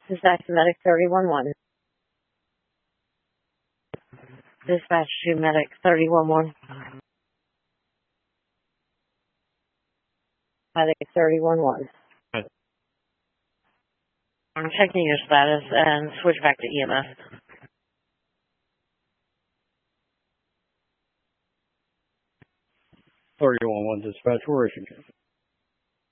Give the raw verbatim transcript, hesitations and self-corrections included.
Dispatch to Medic thirty-one one. Dispatch to Medic thirty-one one. Medic thirty-one one. Right. I'm checking your status and switch back to E M S. thirty-one one dispatch, where is you?